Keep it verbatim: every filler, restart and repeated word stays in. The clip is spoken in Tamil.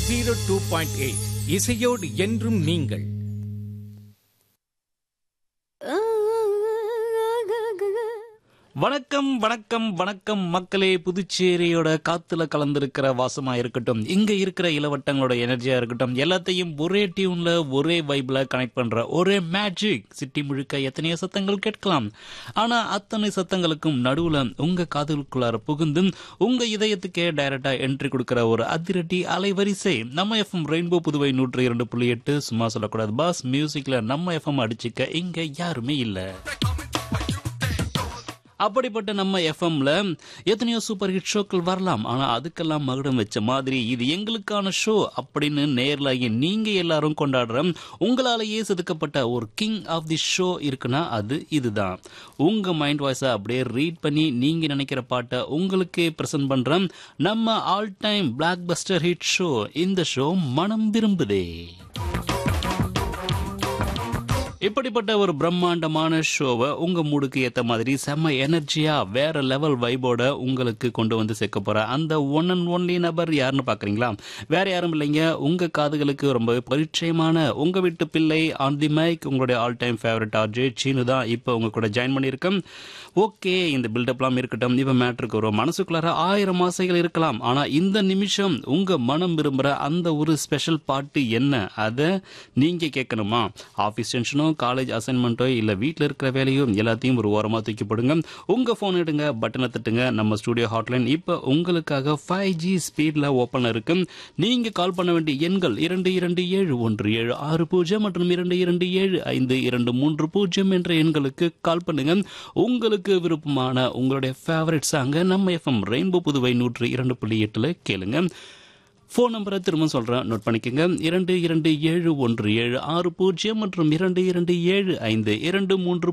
ஜீரோ டூ பாயிண்ட் எயிட் இசையோடு என்றும் நீங்கள். வணக்கம் வணக்கம் வணக்கம் மக்களே. புதுச்சேரியோட காத்துல கலந்திருக்கிற வாசமா இருக்கட்டும், இங்க இருக்கிற இளவட்டங்களோட எனர்ஜியா இருக்கட்டும், எல்லாத்தையும் ஒரே டியூன்ல ஒரே வைப்ல கனெக்ட் பண்ற ஒரே மேஜிக். சிட்டி முழுக்க எத்தனையோ சத்தங்கள் கேட்கலாம், ஆனா அத்தனை சத்தங்களுக்கும் நடுவுல உங்க காதுகளுக்குள்ளார புகுந்து உங்க இதயத்துக்கே டைரக்டா என்ட்ரி கொடுக்கிற ஒரு அதிரடி அலைவரிசை நம்ம எஃப்எம் ரெயின்போ புதுவை நூற்றி இரண்டு புள்ளி எட்டு. சும்மா சொல்லக்கூடாது பாஸ், மியூசிக்ல நம்ம எஃப்எம் அடிச்சுக்க இங்க யாருமே இல்ல. அப்படிப்பட்ட நம்ம எஃப்எம்ல எத்தனையோ சூப்பர் ஹிட் ஷோக்கள் வரலாம், ஆனா அதுக்கெல்லாம் மகுடம் வச்ச மாதிரி இது எங்களுக்கான ஷோ அப்படின்னு நேர்லாகி நீங்க எல்லாரும் கொண்டாடுற உங்களாலேயே செதுக்கப்பட்ட ஒரு கிங் ஆஃப் தி ஷோ இருக்குன்னா அது இதுதான். உங்க மைண்ட் வாய்ஸை அப்படியே ரீட் பண்ணி நீங்க நினைக்கிற பாட்டை உங்களுக்கு பிரசன்ட் பண்ற நம்ம all time black Bastar hit show. இந்த ஷோ மனம் விரும்புதே. இப்படிப்பட்ட ஒரு பிரம்மாண்டமான ஷோவை உங்க மூடுக்கு ஏத்த மாதிரி செம்ம எனர்ஜியா வேற லெவல் வைபோட உங்களுக்கு கொண்டு வந்து சேர்க்க போற அந்த ஒன் அண்ட் ஒன்லி நபர் யாருன்னு பாக்குறீங்களா? வேற யாரும் இல்லைங்க, உங்க காதுகளுக்கு ரொம்ப பரிச்சயமான உங்க வீட்டு பிள்ளை ஆன் தி மைக், உங்களுடைய all time favourite RJ Seenu தான் இப்போ உங்க கூட ஜாயின் பண்ணியிருக்கேன். ஓகே, இந்த பில்டப்லாம் இருக்கட்டும், இப்ப மேட்ருக்கு வரும். மனசுக்குள்ளார ஆயிரம் ஆசைகள் இருக்கலாம், ஆனா இந்த நிமிஷம் உங்க மனம் விரும்புற அந்த ஒரு ஸ்பெஷல் பாட்டு என்ன, அதை நீங்க கேட்கணுமா? ஆபீஸ் டென்ஷனோ, காலேஜ் அசைன்மெண்ட்டோ, இல்ல வீட்டில் இருக்கிற வேலையோ எல்லாத்தையும் ஒரு ஓரமா தூக்கி போடுங்க. உங்க போன் எடுங்க, பட்டனை தட்டுங்க. நம்ம ஸ்டுடியோ ஹாட்லைன் இப்ப உங்களுக்காக ஃபைவ் ஜி ஸ்பீட்ல ஓபன் இருக்கு. நீங்க கால் பண்ண வேண்டிய எண்கள் இரண்டு இரண்டு ஏழு ஒன்று ஏழு ஆறு பூஜ்ஜியம் மற்றும் இரண்டு இரண்டு ஏழு ஐந்து இரண்டு மூன்று பூஜ்ஜியம் என்ற எண்களுக்கு கால் பண்ணுங்க. உங்களுக்கு விருப்பமான உங்களுடைய ஃபேவரட் சாங்க நம்ம எஃப்எம் ரெயின்போ புதுவை நூற்றி இரண்டு புள்ளி எட்டுல கேளுங்க. போன் நம்பரை திரும்ப சொல்றேன், நோட் பண்ணிக்கோங்க. இரண்டு இரண்டு ஏழு ஒன்று ஏழு ஆறு பூஜ்ஜியம் மற்றும் இரண்டு இரண்டு ஏழு ஐந்து இரண்டு மூன்று